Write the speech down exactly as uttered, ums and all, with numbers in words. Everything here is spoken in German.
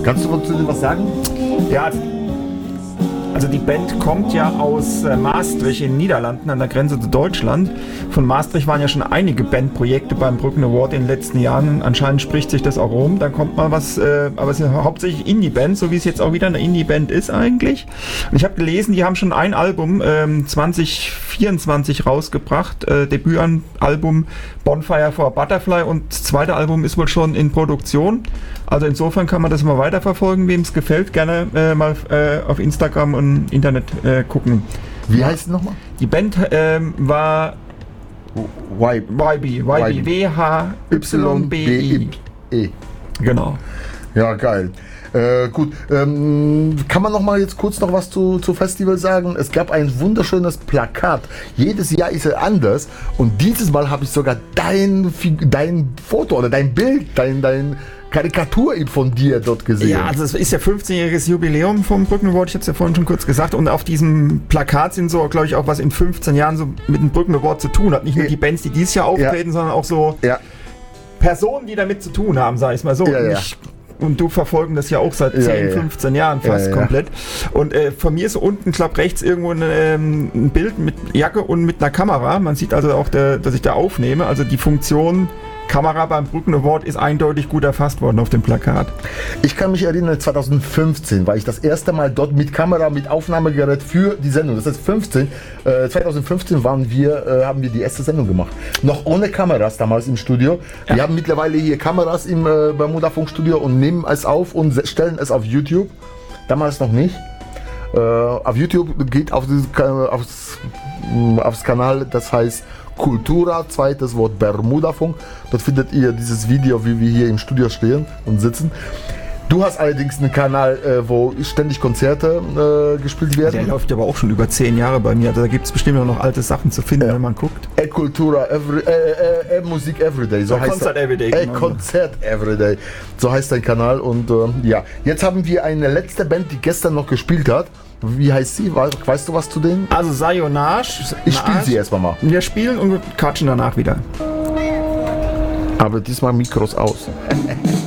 Kannst du zu dem was sagen? Ja, also die Band kommt ja aus äh, Maastricht in den Niederlanden an der Grenze zu Deutschland. Von Maastricht waren ja schon einige Bandprojekte beim Brücken Award in den letzten Jahren. Anscheinend spricht sich das auch rum. Dann kommt mal was, äh, aber es sind hauptsächlich Indie-Bands, so wie es jetzt auch wieder eine Indie-Band ist eigentlich. Und ich habe gelesen, die haben schon ein Album ähm, zwanzig vierundzwanzig rausgebracht, äh, Debütalbum Bonfire for Butterfly, und das zweite Album ist wohl schon in Produktion. Also insofern kann man das mal weiterverfolgen, wem es gefällt, gerne äh, mal äh, auf Instagram und Internet äh, gucken. Wie heißt es nochmal? Die Band ähm, war Y B, Y B, W H Y B I. E. Genau. Ja, geil. Äh, gut, ähm, kann man noch mal jetzt kurz noch was zu, zu Festival sagen? Es gab ein wunderschönes Plakat. Jedes Jahr ist er anders und dieses Mal habe ich sogar dein, dein Foto oder dein Bild, dein, dein Karikatur von dir dort gesehen. Ja, also es ist ja fünfzehnjähriges Jubiläum vom Brücken Award, ich hatte es ja vorhin schon kurz gesagt, und auf diesem Plakat sind so, glaube ich, auch was in fünfzehn Jahren so mit dem Brücken Award zu tun hat. Nicht nur die Bands, die dieses Jahr auftreten, ja, sondern auch so ja. Personen, die damit zu tun haben, sag ich mal so. Ja, ja. Ich, und du verfolgen das ja auch seit ja, zehn, ja. fünfzehn Jahren fast ja, ja. komplett. Und äh, von mir ist unten, glaube rechts irgendwo ein, ähm, ein Bild mit Jacke und mit einer Kamera. Man sieht also auch, der, dass ich da aufnehme. Also die Funktion Kamera beim Brücken Award ist eindeutig gut erfasst worden auf dem Plakat. Ich kann mich erinnern, zwanzig fünfzehn war ich das erste Mal dort mit Kamera, mit Aufnahmegerät für die Sendung. Das heißt, fünfzehn, äh, zwanzig fünfzehn waren wir, äh, haben wir die erste Sendung gemacht. Noch ohne Kameras damals im Studio. Ja. Wir haben mittlerweile hier Kameras im äh, Bermuda-Funkstudio und nehmen es auf und stellen es auf YouTube. Damals noch nicht. Äh, auf YouTube geht auf dieses, aufs, aufs Kanal, das heißt Kultura, zweites Wort Bermuda-Funk. Dort findet ihr dieses Video, wie wir hier im Studio stehen und sitzen. Du hast allerdings einen Kanal, äh, wo ständig Konzerte äh, gespielt werden. Der läuft aber auch schon über zehn Jahre bei mir. Also da gibt es bestimmt auch noch alte Sachen zu finden, ja, wenn man guckt. E Kultura, every, äh, äh, äh, Musik Everyday. So ja, heißt Konzert Everyday. E Konzert Everyday. So heißt dein Kanal. Und äh, ja, jetzt haben wir eine letzte Band, die gestern noch gespielt hat. Wie heißt sie? Weißt du was zu denen? Also Sayonage. Ich spiele sie erstmal mal. Wir spielen und quatschen danach wieder. Aber diesmal Mikros aus.